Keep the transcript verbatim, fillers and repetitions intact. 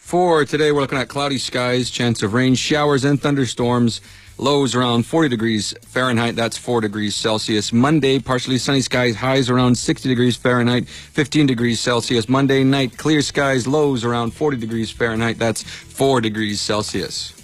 For today, we're looking at cloudy skies, chance of rain, showers, and thunderstorms. Lows around forty degrees Fahrenheit, that's four degrees Celsius. Monday, partially sunny skies, highs around sixty degrees Fahrenheit, fifteen degrees Celsius. Monday night, clear skies, lows around forty degrees Fahrenheit, that's four degrees Celsius.